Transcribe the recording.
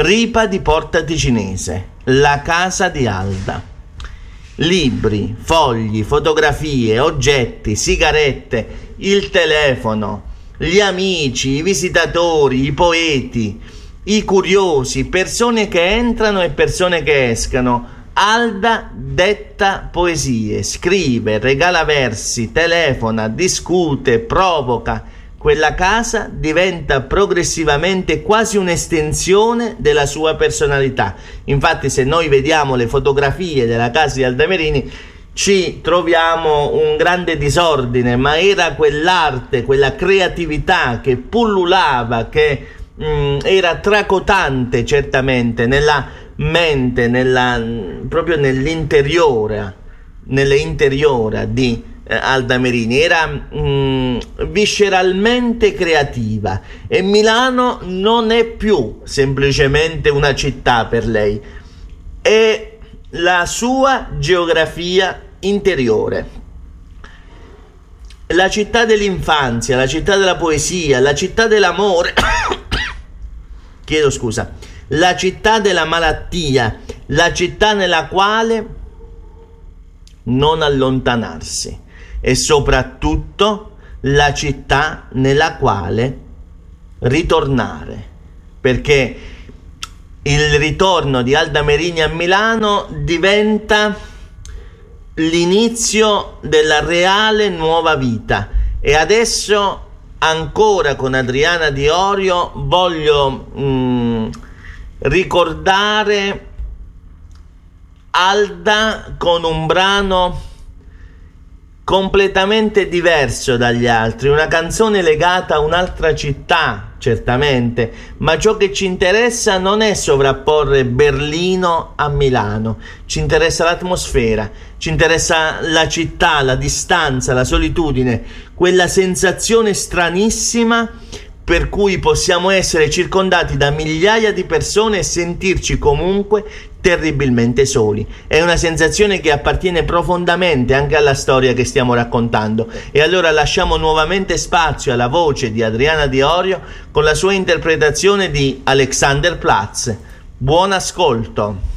Ripa di Porta Ticinese, la casa di Alda. Libri, fogli, fotografie, oggetti, sigarette, il telefono, gli amici, i visitatori, i poeti, i curiosi, persone che entrano e persone che escano. Alda detta poesie, scrive, regala versi, telefona, discute, provoca. Quella casa diventa progressivamente quasi un'estensione della sua personalità. Infatti, se noi vediamo le fotografie della casa di Alda Merini, ci troviamo un grande disordine, ma era quell'arte, quella creatività che pullulava, che era tracotante certamente nella mente, proprio nell'interiore di Alda Merini. Era visceralmente creativa, e Milano non è più semplicemente una città per lei, è la sua geografia interiore, la città dell'infanzia, la città della poesia, la città dell'amore chiedo scusa, la città della malattia, la città nella quale non allontanarsi, e soprattutto la città nella quale ritornare, perché il ritorno di Alda Merini a Milano diventa l'inizio della reale nuova vita. E adesso, ancora con Adriana Diorio, voglio ricordare Alda con un brano completamente diverso dagli altri, una canzone legata a un'altra città, certamente, ma ciò che ci interessa non è sovrapporre Berlino a Milano, ci interessa l'atmosfera, ci interessa la città, la distanza, la solitudine, quella sensazione stranissima per cui possiamo essere circondati da migliaia di persone e sentirci comunque terribilmente soli. È una sensazione che appartiene profondamente anche alla storia che stiamo raccontando. E allora lasciamo nuovamente spazio alla voce di Adriana Diorio con la sua interpretazione di Alexanderplatz. Buon ascolto.